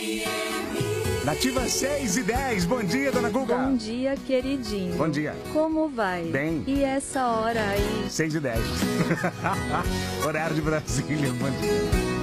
Nativa 6:10. Bom dia, dona Guga. Bom dia, queridinho. Bom dia. Como vai? Bem. E essa hora aí? 6:10. Horário de Brasília. Bom dia.